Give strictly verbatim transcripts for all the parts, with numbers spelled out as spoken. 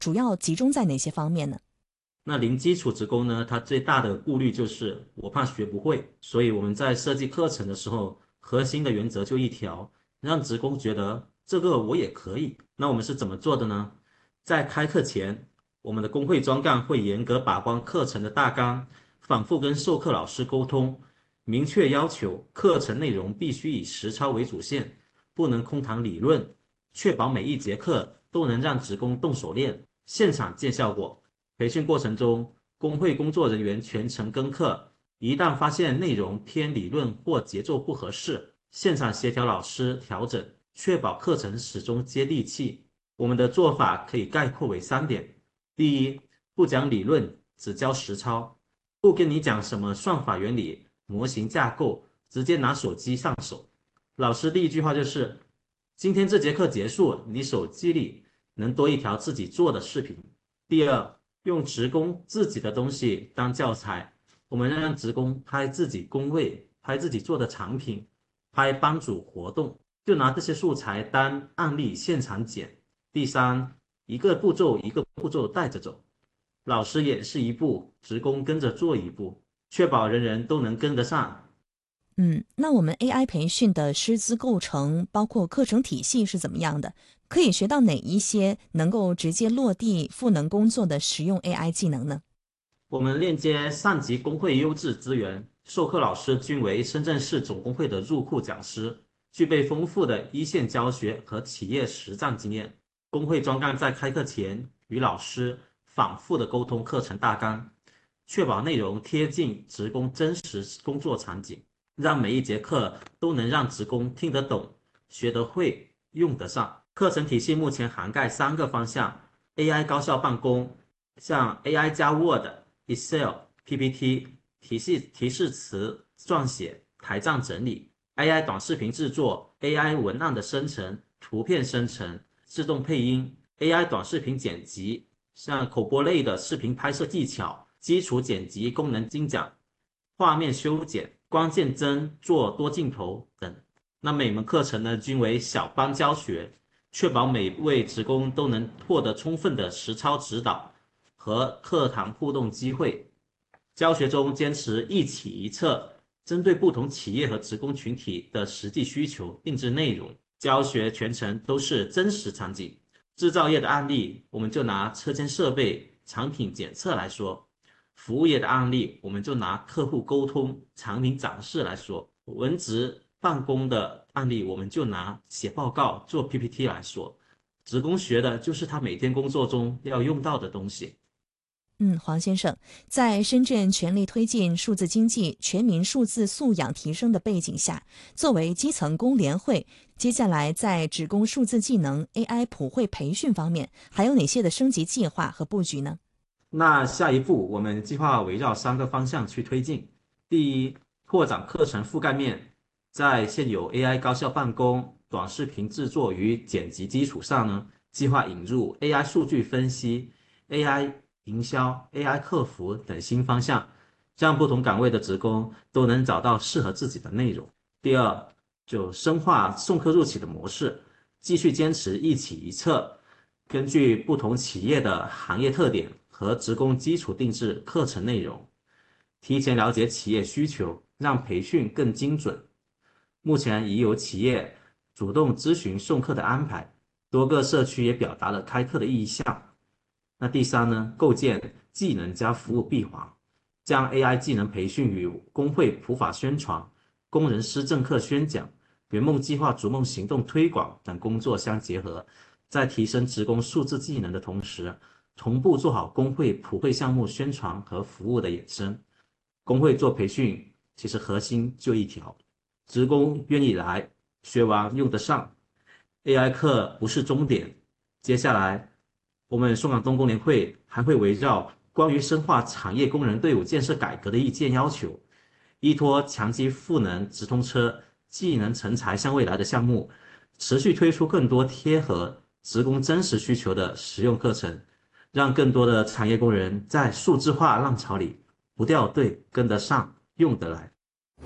主要集中在哪些方面呢？ 那零基础职工呢，他最大的顾虑就是我怕学不会，所以我们在设计课程的时候，核心的原则就一条，让职工觉得这个我也可以。那我们是怎么做的呢？在开课前，我们的工会专干会严格把关课程的大纲，反复跟授课老师沟通，明确要求课程内容必须以实操为主线，不能空谈理论，确保每一节课都能让职工动手练，现场见效果。培训过程中，工会工作人员全程跟课，一旦发现内容偏理论或节奏不合适，现场协调老师调整，确保课程始终接地气。我们的做法可以概括为三点：第一，不讲理论，只教实操，不跟你讲什么算法原理、模型架构，直接拿手机上手。老师第一句话就是：今天这节课结束，你手机里能多一条自己做的视频。第二，用职工自己的东西当教材，我们让职工拍自己工位，拍自己做的产品，拍班组活动，就拿这些素材当案例现场剪。第三，一个步骤一个步骤带着走，老师演示一步，职工跟着做一步，确保人人都能跟得上。 嗯，那我们 A I 培训的师资构成，包括课程体系是怎么样的？可以学到哪一些能够直接落地赋能工作的实用 A I 技能呢？ 我们链接上级工会优质资源，授课老师均为深圳市总工会的入库讲师，具备丰富的一线教学和企业实战经验。工会专干在开课前与老师反复的沟通课程大纲，确保内容贴近职工真实工作场景，让每一节课都能让职工听得懂、学得会、用得上。课程体系目前涵盖三个方向：A I 高效办公，像 A I 加 Word、Excel、P P T 提示提示词撰写、台账整理；A I 短视频制作，A I 文案的生成、图片生成、自动配音；A I 短视频剪辑，像口播类的视频拍摄技巧、基础剪辑功能精讲、画面修剪、关键帧做多镜头等。那每门课程呢，均为小班教学，确保每位职工都能获得充分的实操指导和课堂互动机会。教学中坚持一起一策，针对不同企业和职工群体的实际需求定制内容。教学全程都是真实场景。制造业的案例，我们就拿车间设备、产品检测来说；服务业的案例，我们就拿客户沟通、产品展示来说；文职办公的案例，我们就拿写报告、做 P P T 来说。职工学的就是他每天工作中要用到的东西。 嗯，黄先生，在深圳全力推进数字经济、全民数字素养提升的背景下，作为基层工联会，接下来在职工数字技能 A I 普惠培训方面，还有哪些的升级计划和布局呢？ 那下一步，我们计划围绕三个方向去推进。第一，拓展课程覆盖面，在现有 A I 高效办公、短视频制作与剪辑基础上呢，计划引入 A I 数据分析、A I 营销、A I 客服等新方向，让不同岗位的职工都能找到适合自己的内容。第二，就深化送客入企的模式，继续坚持一企一策，根据不同企业的行业特点和职工基础定制课程内容，提前了解企业需求，让培训更精准。目前已有企业主动咨询送课的安排，多个社区也表达了开课的意向。那第三呢，构建技能加服务闭环，将 A I 技能培训与工会普法宣传、工人施政课宣讲、圆梦计划逐梦行动推广等工作相结合，在提升职工数字技能的同时，同步做好工会普惠项目宣传和服务的衍生。工会做培训，其实核心就一条：职工愿意来，学完用得上。A I 课不是终点，接下来我们松岗东工联会还会围绕关于深化产业工人队伍建设改革的意见要求，依托强基赋能直通车、技能成才向未来的项目，持续推出更多贴合职工真实需求的实用课程，让更多的产业工人在数字化浪潮里不掉队、跟得上、用得来。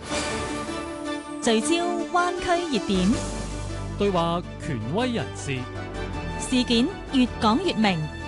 聚焦灣區熱點， 對話權威人士， 事件越講越明。